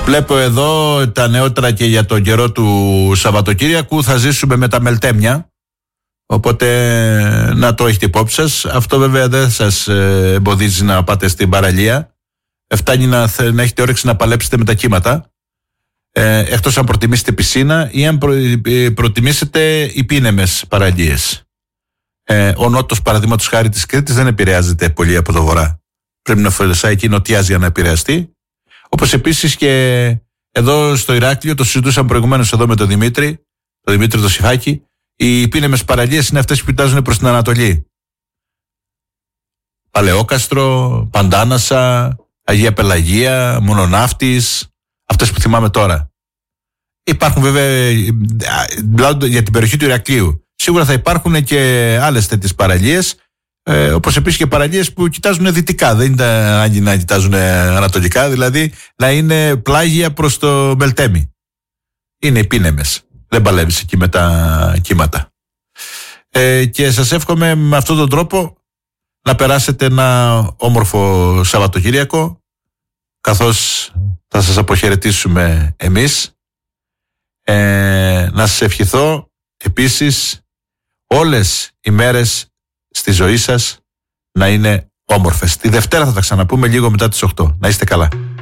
Βλέπω εδώ τα νεότερα και για τον καιρό του Σαββατοκύριακου. Θα ζήσουμε με τα μελτέμια. Οπότε να το έχετε υπόψη σας. Αυτό βέβαια δεν σας εμποδίζει να πάτε στην παραλία. Φτάνει να έχετε όρεξη να παλέψετε με τα κύματα. Εκτός αν προτιμήσετε πισίνα ή αν προτιμήσετε υπήνεμες παραλίες. Ο νότος, παραδείγματος χάρη της Κρήτης, δεν επηρεάζεται πολύ από το βορρά. Πρέπει να φορεσάει εκεί νοτιάζει για να επηρεαστεί. Όπως επίσης και εδώ στο Ηράκλειο, το συζητούσαμε προηγουμένως εδώ με τον Δημήτρη το Σιφάκη, οι υπήνεμες παραλίες είναι αυτές που κοιτάζουν προς την Ανατολή. Παλαιόκαστρο, Παντάνασα, Αγία Πελαγία, Μονοναύτης, αυτές που θυμάμαι τώρα. Υπάρχουν βέβαια, για την περιοχή του Ηρακλείου, σίγουρα θα υπάρχουν και άλλες τέτοιες παραλίες, όπως επίσης και παραλίες που κοιτάζουν δυτικά, δεν είναι ανάγκη να κοιτάζουν ανατολικά, δηλαδή να είναι πλάγια προς το Μελτέμι. Είναι υπήνεμες, δεν παλεύεις εκεί με τα κύματα. Και σας εύχομαι με αυτόν τον τρόπο να περάσετε ένα όμορφο Σαββατοκύριακο, καθώς θα σας αποχαιρετήσουμε εμείς. Να σας ευχηθώ επίσης όλες οι μέρες στη ζωή σας να είναι όμορφες. Τη Δευτέρα θα τα ξαναπούμε λίγο μετά τις 8. Να είστε καλά.